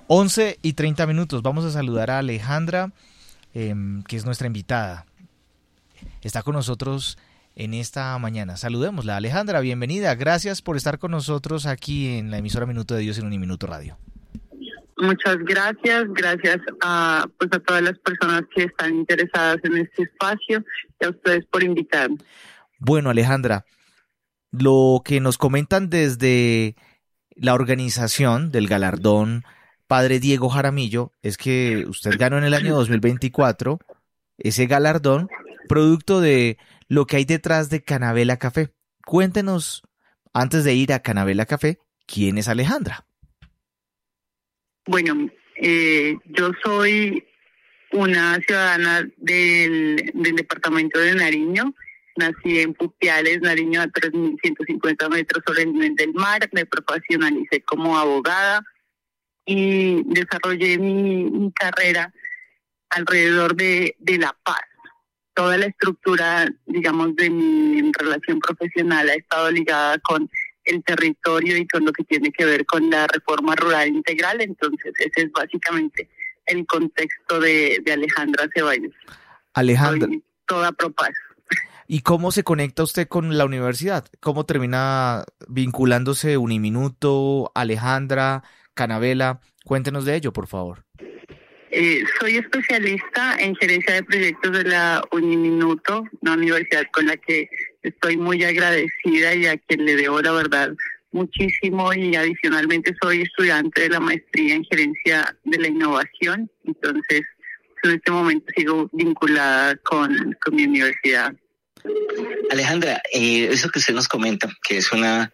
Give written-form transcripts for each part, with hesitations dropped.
11:30. Vamos a saludar a Alejandra, que es nuestra invitada. Está con nosotros en esta mañana. Saludémosla. Alejandra, bienvenida. Gracias por estar con nosotros aquí en la emisora Minuto de Dios en Uniminuto Radio. Muchas gracias. Gracias a todas las personas que están interesadas en este espacio y a ustedes por invitarme. Bueno, Alejandra, lo que nos comentan desde la organización del galardón Padre Diego Jaramillo es que usted ganó en el año 2024 ese galardón producto de lo que hay detrás de Canabela Café. Cuéntenos, antes de ir a Canabela Café, ¿quién es Alejandra? Bueno, yo soy una ciudadana del departamento de Nariño. Nací en Pupiales, Nariño, a 3.150 metros sobre el nivel del mar. Me profesionalicé como abogada y desarrollé mi carrera alrededor de la paz. Toda la estructura, digamos, de mi relación profesional ha estado ligada con el territorio y con lo que tiene que ver con la reforma rural integral. Entonces, ese es básicamente el contexto de Alejandra Ceballos. Alejandra. Soy toda pro paz. ¿Y cómo se conecta usted con la universidad? ¿Cómo termina vinculándose Uniminuto, Alejandra, Canabela? Cuéntenos de ello, por favor. Soy especialista en gerencia de proyectos de la Uniminuto, una universidad con la que estoy muy agradecida y a quien le debo, la verdad, muchísimo. Y adicionalmente soy estudiante de la maestría en gerencia de la innovación. Entonces, en este momento sigo vinculada con mi universidad. Alejandra, eso que usted nos comenta, que es una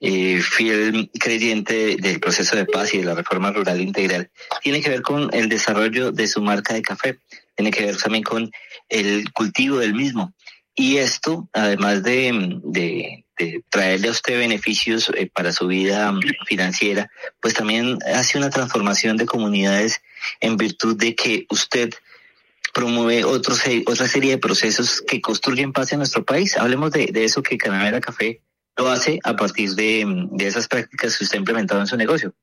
fiel creyente del proceso de paz y de la reforma rural integral, tiene que ver con el desarrollo de su marca de café, tiene que ver también con el cultivo del mismo. Y esto, además de traerle a usted beneficios para su vida financiera, pues también hace una transformación de comunidades en virtud de que usted promueve otra serie de procesos que construyen paz en nuestro país. Hablemos de eso, que Canabela Café lo hace a partir de esas prácticas que usted ha implementado en su negocio.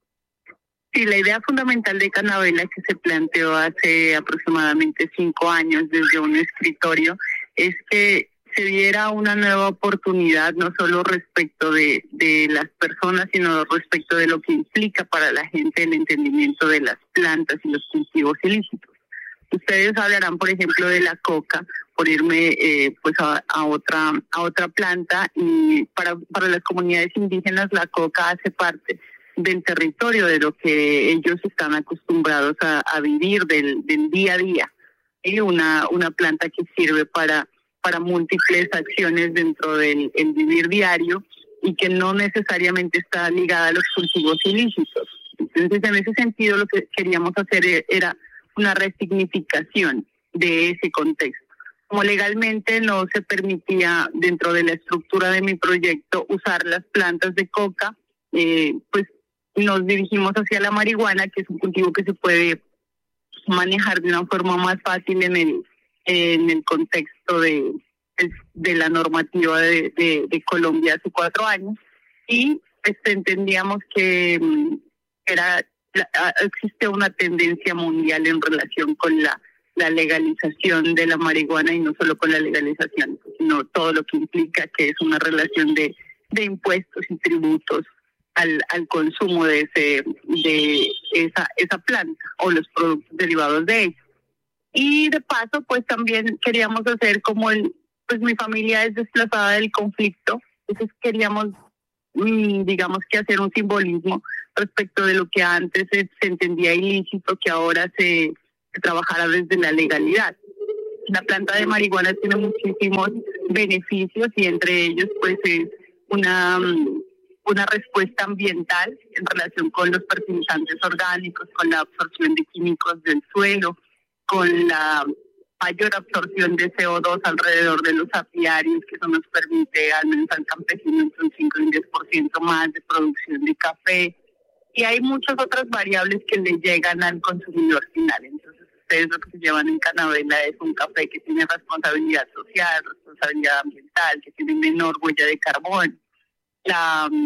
Sí, la idea fundamental de Canabela, que se planteó hace aproximadamente 5 años desde un escritorio, es que se diera una nueva oportunidad, no solo respecto de las personas, sino respecto de lo que implica para la gente el entendimiento de las plantas y los cultivos ilícitos. Ustedes hablarán, por ejemplo, de la coca, por irme a otra planta, y para las comunidades indígenas la coca hace parte del territorio, de lo que ellos están acostumbrados a vivir del día a día. Una planta que sirve para múltiples acciones dentro del vivir diario y que no necesariamente está ligada a los cultivos ilícitos. Entonces, en ese sentido, lo que queríamos hacer era una resignificación de ese contexto. Como legalmente no se permitía dentro de la estructura de mi proyecto usar las plantas de coca, pues nos dirigimos hacia la marihuana, que es un cultivo que se puede manejar de una forma más fácil en el contexto de la normativa de Colombia hace 4 años, y entendíamos que existe una tendencia mundial en relación con la legalización de la marihuana, y no solo con la legalización, sino todo lo que implica, que es una relación de impuestos y tributos al consumo de esa planta o los productos derivados de ella. Y de paso, pues también queríamos hacer como pues mi familia es desplazada del conflicto, entonces queríamos digamos que hacer un simbolismo respecto de lo que antes se entendía ilícito, que ahora se trabajara desde la legalidad. La planta de marihuana tiene muchísimos beneficios, y entre ellos pues es una respuesta ambiental en relación con los fertilizantes orgánicos, con la absorción de químicos del suelo, con la mayor absorción de CO2 alrededor de los apiarios, que eso nos permite al menos al campesino entre un 5 y un 10% más de producción de café. Y hay muchas otras variables que le llegan al consumidor final. Entonces, ustedes lo que se llevan en Canabela es un café que tiene responsabilidad social, responsabilidad ambiental, que tiene menor huella de carbón.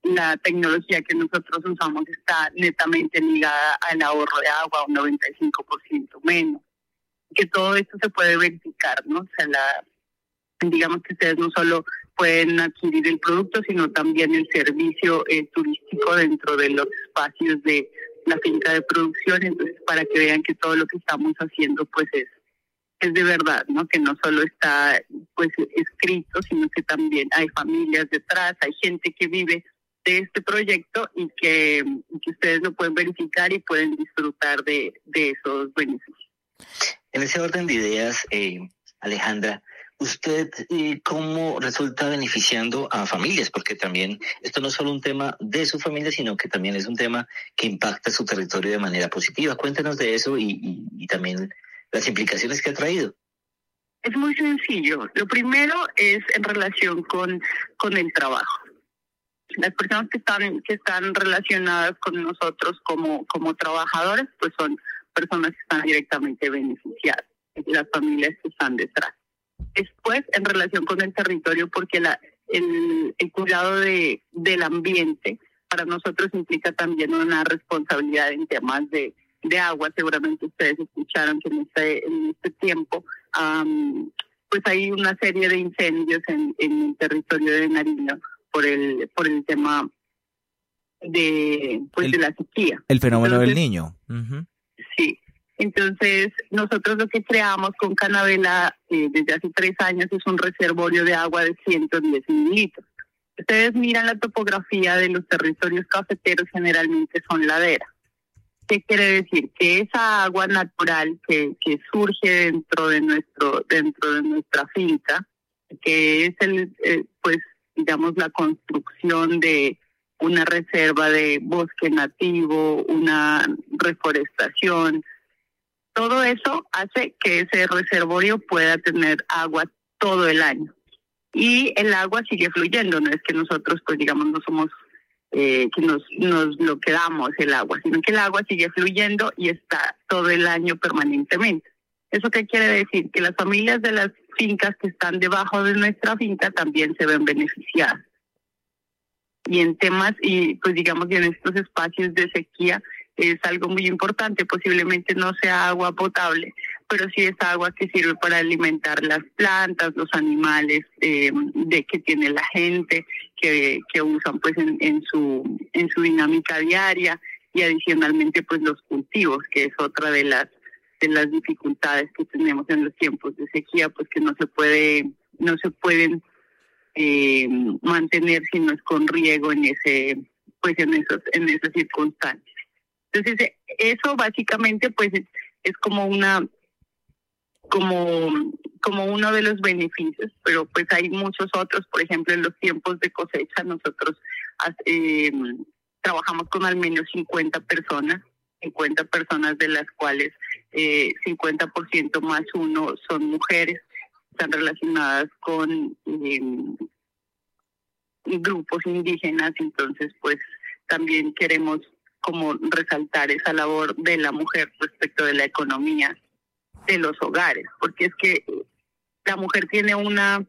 la tecnología que nosotros usamos está netamente ligada al ahorro de agua, un 95% menos. Que todo esto se puede verificar, ¿no? O sea, digamos que ustedes no solo pueden adquirir el producto, sino también el servicio turístico dentro de los espacios de la finca de producción, entonces para que vean que todo lo que estamos haciendo pues es de verdad, ¿no? Que no solo está pues escrito, sino que también hay familias detrás, hay gente que vive de este proyecto y que ustedes lo pueden verificar y pueden disfrutar de esos beneficios. En ese orden de ideas, Alejandra, ¿usted cómo resulta beneficiando a familias? Porque también esto no es solo un tema de su familia, sino que también es un tema que impacta su territorio de manera positiva. Cuéntenos de eso y también las implicaciones que ha traído. Es muy sencillo. Lo primero es en relación con el trabajo. Las personas que están relacionadas con nosotros como trabajadores, pues son personas que están directamente beneficiadas, las familias que están detrás. Después, en relación con el territorio, porque el cuidado del ambiente para nosotros implica también una responsabilidad en temas de agua. Seguramente ustedes escucharon que en este tiempo pues hay una serie de incendios en el territorio de Nariño por el tema de la sequía. El fenómeno del Niño. Uh-huh. Sí. Entonces, nosotros lo que creamos con Canavela desde hace 3 años es un reservorio de agua de 110 mililitros. Ustedes miran la topografía de los territorios cafeteros, generalmente son laderas. ¿Qué quiere decir? Que esa agua natural que surge dentro de nuestra finca, que es pues digamos la construcción de una reserva de bosque nativo, una reforestación, todo eso hace que ese reservorio pueda tener agua todo el año. Y el agua sigue fluyendo, no es que nosotros, pues digamos, no somos que nos lo quedamos el agua, sino que el agua sigue fluyendo y está todo el año permanentemente. ¿Eso qué quiere decir? Que las familias de las fincas que están debajo de nuestra finca también se ven beneficiadas. Y en temas, y pues digamos que en estos espacios de sequía, es algo muy importante, posiblemente no sea agua potable, pero sí es agua que sirve para alimentar las plantas, los animales que tiene la gente, que usan pues en su dinámica diaria, y adicionalmente pues los cultivos, que es otra de las dificultades que tenemos en los tiempos de sequía, pues que no se pueden mantener si no es con riego en esas circunstancias. Entonces, eso básicamente pues es como uno de los beneficios, pero pues hay muchos otros. Por ejemplo, en los tiempos de cosecha nosotros trabajamos con al menos 50 personas de las cuales 50% más uno son mujeres, están relacionadas con grupos indígenas. Entonces pues también queremos como resaltar esa labor de la mujer respecto de la economía de los hogares, porque es que la mujer tiene una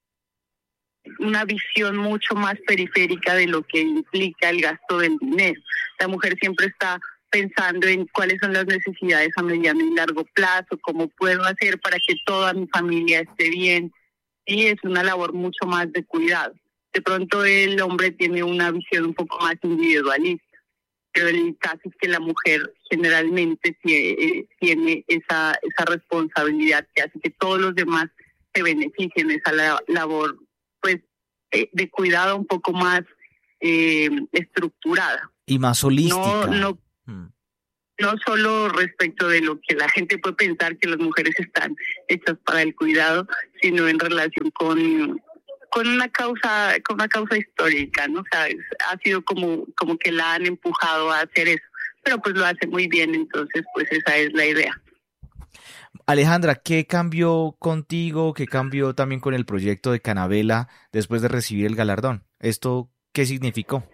visión mucho más periférica de lo que implica el gasto del dinero. La mujer siempre está pensando en cuáles son las necesidades a mediano y largo plazo, cómo puedo hacer para que toda mi familia esté bien, y es una labor mucho más de cuidado. De pronto el hombre tiene una visión un poco más individualista, pero el caso es que la mujer generalmente tiene esa responsabilidad que hace que todos los demás se beneficien, esa labor pues de cuidado un poco más estructurada. Y más holística. No solo respecto de lo que la gente puede pensar que las mujeres están hechas para el cuidado, sino en relación con una causa histórica, ¿no? O sea, ha sido como que la han empujado a hacer eso, pero pues lo hace muy bien, entonces pues esa es la idea. Alejandra, ¿qué cambió contigo? ¿Qué cambió también con el proyecto de Canavela después de recibir el galardón? ¿Esto qué significó?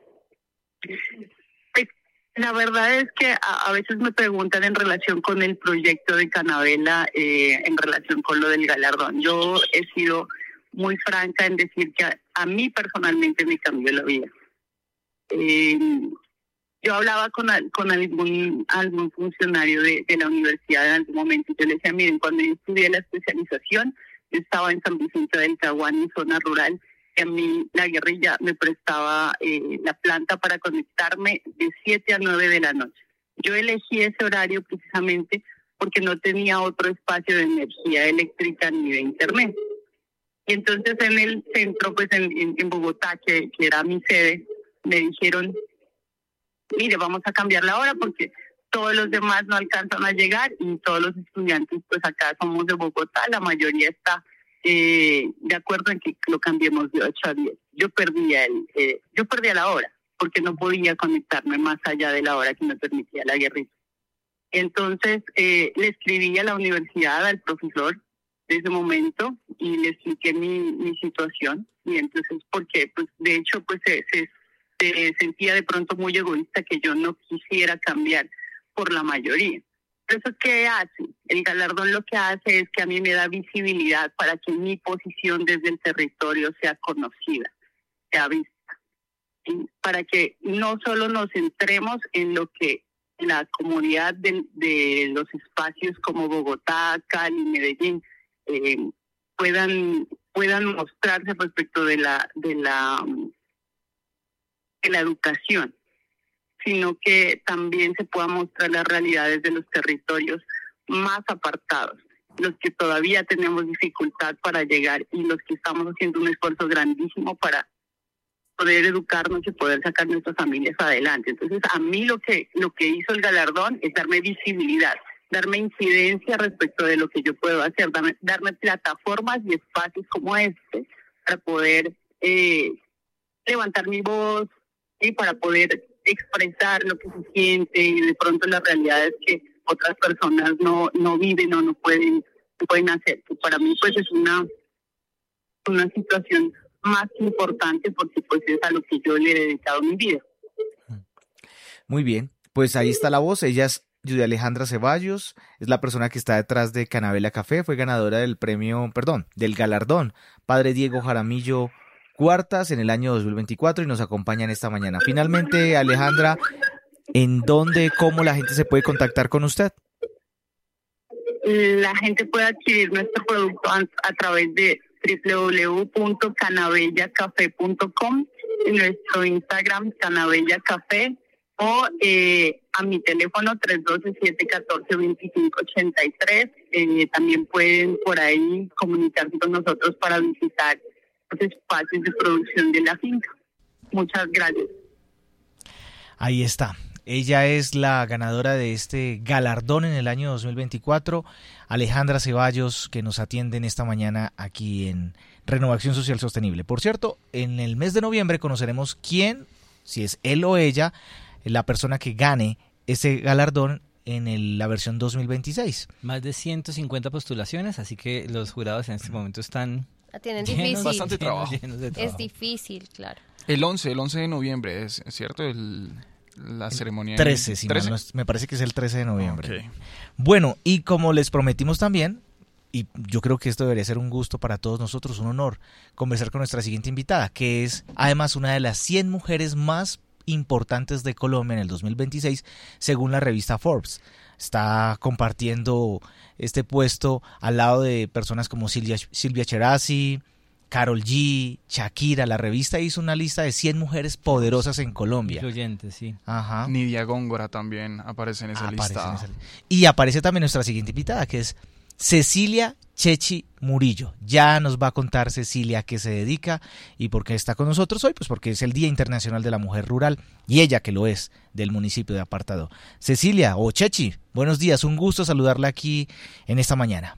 Pues, la verdad es que a veces me preguntan en relación con el proyecto de Canavela, en relación con lo del galardón. Yo he sido muy franca en decir que a mí personalmente me cambió la vida. Yo hablaba con algún funcionario de la universidad en algún momento y yo le decía, miren, cuando yo estudié la especialización, yo estaba en San Vicente del Caguán, en zona rural, y a mí la guerrilla me prestaba la planta para conectarme de 7 a 9 de la noche. Yo elegí ese horario precisamente porque no tenía otro espacio de energía eléctrica ni de internet. Y entonces en el centro, pues en Bogotá, que era mi sede, me dijeron, mire, vamos a cambiar la hora porque todos los demás no alcanzan a llegar y todos los estudiantes, pues acá somos de Bogotá, la mayoría está de acuerdo en que lo cambiemos de 8 a 10. Yo perdía la hora porque no podía conectarme más allá de la hora que me permitía la guerrilla. Entonces le escribí a la universidad, al profesor de ese momento, y le expliqué mi situación. Y entonces, porque pues de hecho pues se sentía de pronto muy egoísta que yo no quisiera cambiar por la mayoría. Pero eso, ¿qué hace? El galardón lo que hace es que a mí me da visibilidad para que mi posición desde el territorio sea conocida, sea vista. Y para que no solo nos centremos en lo que la comunidad de los espacios como Bogotá, Cali, Medellín puedan mostrarse respecto de la educación, sino que también se puedan mostrar las realidades de los territorios más apartados, los que todavía tenemos dificultad para llegar y los que estamos haciendo un esfuerzo grandísimo para poder educarnos y poder sacar nuestras familias adelante. Entonces, a mí lo que hizo el galardón es darme visibilidad, darme incidencia respecto de lo que yo puedo hacer, darme plataformas y espacios como este para poder levantar mi voz y para poder expresar lo que se siente y de pronto las realidades que otras personas no viven o no pueden hacer. Que para mí pues es una situación más importante porque pues es a lo que yo le he dedicado mi vida. Muy bien, pues ahí está la voz. Ella es Yudia Alejandra Ceballos, es la persona que está detrás de Canabella Café, fue ganadora del del galardón Padre Diego Jaramillo Cuartas en el año 2024 y nos acompañan esta mañana. Finalmente, Alejandra, ¿en dónde, cómo la gente se puede contactar con usted? La gente puede adquirir nuestro producto a través de www.canabellacafé.com, en nuestro Instagram Canabella Café o a mi teléfono 312-714-2583. También pueden por ahí comunicarse con nosotros para visitar los espacios de producción de la finca. Muchas gracias. Ahí está. Ella es la ganadora de este galardón en el año 2024, Alejandra Ceballos, que nos atiende en esta mañana aquí en Renovación Social Sostenible. Por cierto, en el mes de noviembre conoceremos quién, si es él o ella, la persona que gane ese galardón en la versión 2026. Más de 150 postulaciones, así que los jurados en este momento están tienen difícil. Bastante trabajo. Llenos de trabajo. Es difícil, claro. El 11 de noviembre es cierto la ceremonia. 13, si mal no es, me parece que es el 13 de noviembre. Okay. Bueno, y como les prometimos también, y yo creo que esto debería ser un gusto para todos nosotros, un honor, conversar con nuestra siguiente invitada, que es además una de las 100 mujeres más importantes de Colombia en el 2026, según la revista Forbes. Está compartiendo este puesto al lado de personas como Silvia Cherasi, Karol G, Shakira. La revista hizo una lista de 100 mujeres poderosas en Colombia. Influyentes, sí. Ajá. Nidia Góngora también aparece en esa lista. Y aparece también nuestra siguiente invitada, que es Cecilia Chechi Murillo. Ya nos va a contar Cecilia a qué se dedica y por qué está con nosotros hoy, pues porque es el Día Internacional de la Mujer Rural y ella que lo es del municipio de Apartado. Cecilia o Chechi, buenos días, un gusto saludarla aquí en esta mañana.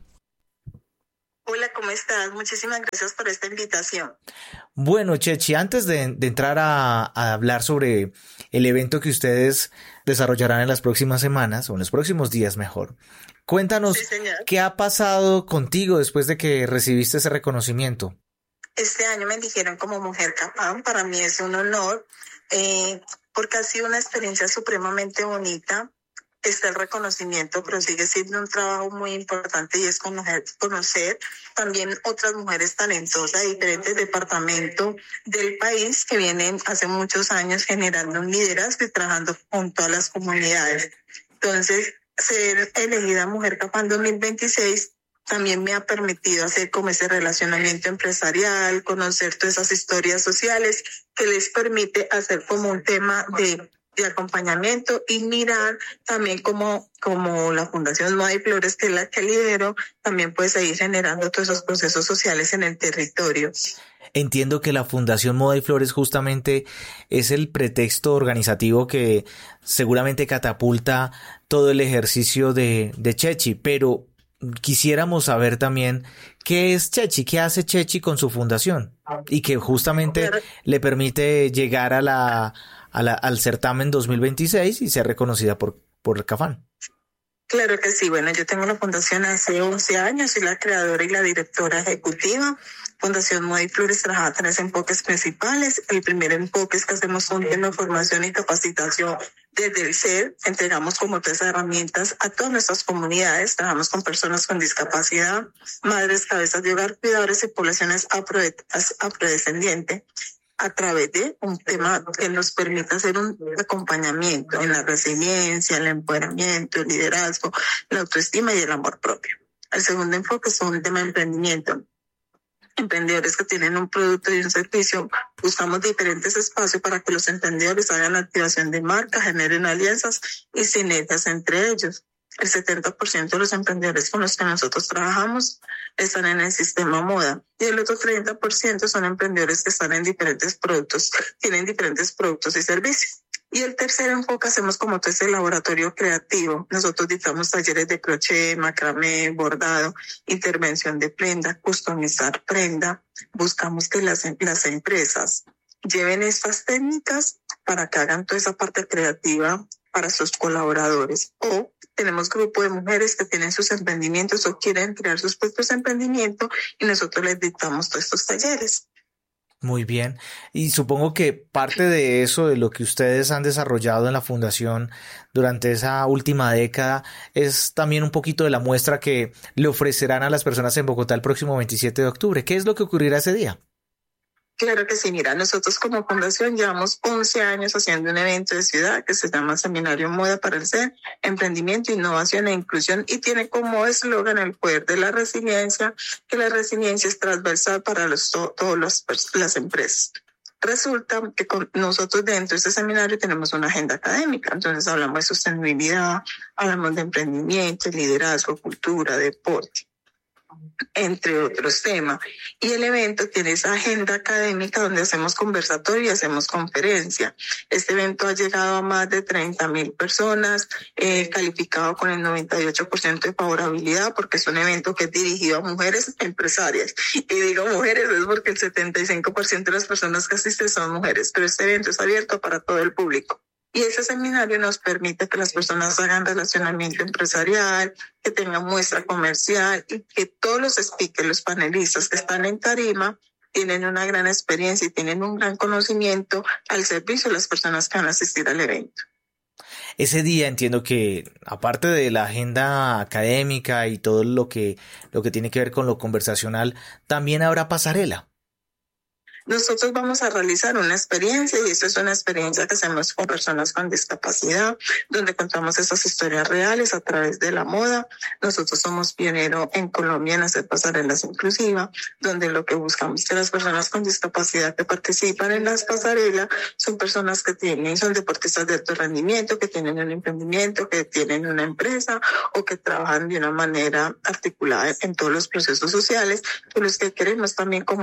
Hola, ¿cómo estás? Muchísimas gracias por esta invitación. Bueno, Chechi, antes de entrar a hablar sobre el evento que ustedes desarrollarán en las próximas semanas, o en los próximos días mejor, cuéntanos qué ha pasado contigo después de que recibiste ese reconocimiento. Este año me eligieron como Mujer Capán. Para mí es un honor porque ha sido una experiencia supremamente bonita. está el reconocimiento, pero sigue siendo un trabajo muy importante y es conocer también otras mujeres talentosas de diferentes departamentos del país que vienen hace muchos años generando un liderazgo y trabajando junto a las comunidades. Entonces, ser elegida Mujer Cafán 2026 también me ha permitido hacer como ese relacionamiento empresarial, conocer todas esas historias sociales que les permite hacer como un tema de acompañamiento y mirar también como la Fundación Moda y Flores, que es la que lidero, también puede seguir generando todos esos procesos sociales en el territorio. Entiendo que la Fundación Moda y Flores justamente es el pretexto organizativo que seguramente catapulta todo el ejercicio de Chechi, pero quisiéramos saber también qué es Chechi, qué hace Chechi con su fundación y que justamente le permite llegar al certamen 2026 y ser reconocida por Cafán. Claro que sí. Bueno, yo tengo la fundación hace 11 años, soy la creadora y la directora ejecutiva. Fundación Moda y Flores trabaja 3 enfoques principales. El primer enfoque es que hacemos un tema de formación y capacitación desde el ser. Entregamos como 3 herramientas a todas nuestras comunidades. Trabajamos con personas con discapacidad, madres, cabezas de hogar, cuidadores y poblaciones afrodescendientes, a través de un tema que nos permita hacer un acompañamiento en la resiliencia, el empoderamiento, el liderazgo, la autoestima y el amor propio. El segundo enfoque es un tema de emprendimiento. Emprendedores que tienen un producto y un servicio, buscamos diferentes espacios para que los emprendedores hagan la activación de marca, generen alianzas y sinergias entre ellos. El 70% de los emprendedores con los que nosotros trabajamos están en el sistema moda y el otro 30% son emprendedores que están en diferentes productos, tienen diferentes productos y servicios. Y el tercer enfoque hacemos como todo ese laboratorio creativo. Nosotros dictamos talleres de crochet, macramé, bordado, intervención de prenda, customizar prenda. Buscamos que las empresas lleven estas técnicas para que hagan toda esa parte creativa para sus colaboradores. O tenemos grupo de mujeres que tienen sus emprendimientos o quieren crear sus propios emprendimientos y nosotros les dictamos todos estos talleres. Muy bien. Y supongo que parte de eso, de lo que ustedes han desarrollado en la fundación durante esa última década, es también un poquito de la muestra que le ofrecerán a las personas en Bogotá el próximo 27 de octubre. ¿Qué es lo que ocurrirá ese día? Claro que sí, mira, nosotros como fundación llevamos 11 años haciendo un evento de ciudad que se llama Seminario Moda para el Ser, Emprendimiento, Innovación e Inclusión y tiene como eslogan el poder de la resiliencia, que la resiliencia es transversal para todas las empresas. Resulta que nosotros dentro de este seminario tenemos una agenda académica, entonces hablamos de sostenibilidad, hablamos de emprendimiento, liderazgo, cultura, deporte, entre otros temas. Y el evento tiene esa agenda académica donde hacemos conversatorio y hacemos conferencia. Este evento ha llegado a más de 30,000 personas, calificado con el 98% de favorabilidad, porque es un evento que es dirigido a mujeres empresarias. Y digo mujeres es porque el 75% de las personas que asisten son mujeres, pero este evento es abierto para todo el público. Y ese seminario nos permite que las personas hagan relacionamiento empresarial, que tengan muestra comercial y que todos los speakers, los panelistas que están en tarima, tienen una gran experiencia y tienen un gran conocimiento al servicio de las personas que van a asistir al evento. Ese día entiendo que, aparte de la agenda académica y todo lo que tiene que ver con lo conversacional, también habrá pasarela. Nosotros vamos a realizar una experiencia y esto es una experiencia que hacemos con personas con discapacidad, donde contamos esas historias reales a través de la moda. Nosotros somos pioneros en Colombia en hacer pasarelas inclusivas, donde lo que buscamos es que las personas con discapacidad que participan en las pasarelas son personas que son deportistas de alto rendimiento, que tienen un emprendimiento, que tienen una empresa o que trabajan de una manera articulada en todos los procesos sociales, pero los que queremos también como